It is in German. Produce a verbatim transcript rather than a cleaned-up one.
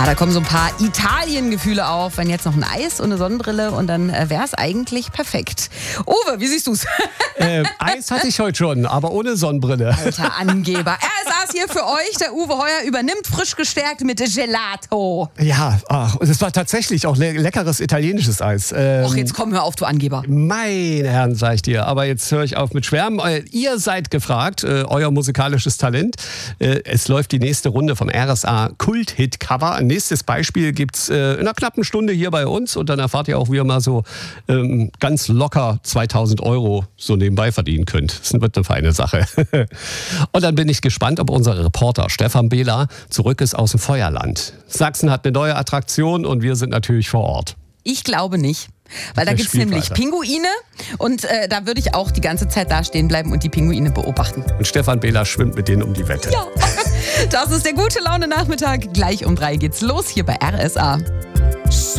Ah, da kommen so ein paar Italien-Gefühle auf. Wenn jetzt noch ein Eis und eine Sonnenbrille und dann äh, wäre es eigentlich perfekt. Uwe, wie siehst du's? äh, Eis hatte ich heute schon, aber ohne Sonnenbrille. Alter Angeber. R S A ist hier für euch. Der Uwe Heuer übernimmt frisch gestärkt mit Gelato. Ja, ach, es war tatsächlich auch le- leckeres italienisches Eis. Ähm, Och, jetzt komm, hör auf, du Angeber. Meine Herren, sag ich dir. Aber jetzt höre ich auf mit Schwärmen. Äh, ihr seid gefragt, äh, euer musikalisches Talent. Äh, es läuft die nächste Runde vom R S A Kult-Hit-Cover. Ein nächstes Beispiel gibt's äh, in einer knappen Stunde hier bei uns. Und dann erfahrt ihr auch, wie ihr mal so ähm, ganz locker zweitausend Euro so nebenbei verdienen könnt. Das wird eine feine Sache. Und dann bin ich gespannt, ob unser Reporter Stefan Behler zurück ist aus dem Feuerland. Sachsen hat eine neue Attraktion und wir sind natürlich vor Ort. Ich glaube nicht. Weil da Der gibt es spielt nämlich weiter. Pinguine und äh, da würde ich auch die ganze Zeit da stehen bleiben und die Pinguine beobachten. Und Stefan Behler schwimmt mit denen um die Wette. Ja, das ist der gute Laune Nachmittag. Gleich um drei geht's los hier bei R S A.